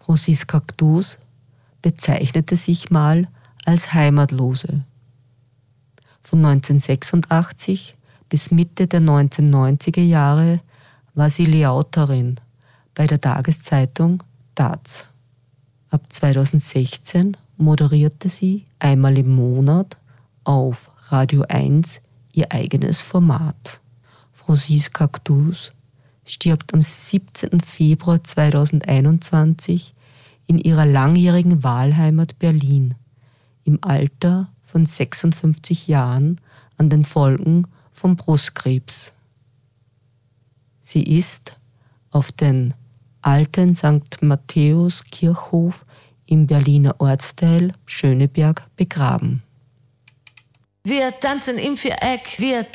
Franziska Gdus bezeichnete sich mal als Heimatlose. Von 1986 bis Mitte der 1990er Jahre war sie Layouterin bei der Tageszeitung taz. Ab 2016 moderierte sie einmal im Monat auf Radio 1 ihr eigenes Format. Franziska Gdus stirbt am 17. Februar 2021 in ihrer langjährigen Wahlheimat Berlin im Alter von 56 Jahren an den Folgen von Brustkrebs. Sie ist auf den alten St. Matthäus-Kirchhof im Berliner Ortsteil Schöneberg begraben. Wir tanzen im Viereck, wir